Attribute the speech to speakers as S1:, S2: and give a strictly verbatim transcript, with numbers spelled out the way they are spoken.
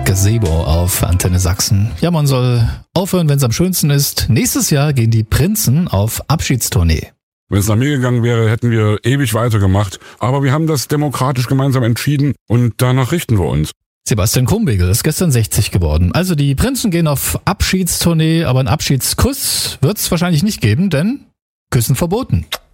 S1: Gazebo auf Antenne Sachsen. Ja, man soll aufhören, wenn es am schönsten ist. Nächstes Jahr gehen die Prinzen auf Abschiedstournee.
S2: Wenn es nach mir gegangen wäre, hätten wir ewig weitergemacht. Aber wir haben das demokratisch gemeinsam entschieden und danach richten wir uns.
S1: Sebastian Kumbegel ist gestern sechzig geworden. Also die Prinzen gehen auf Abschiedstournee, aber einen Abschiedskuss wird es wahrscheinlich nicht geben, denn Küssen verboten.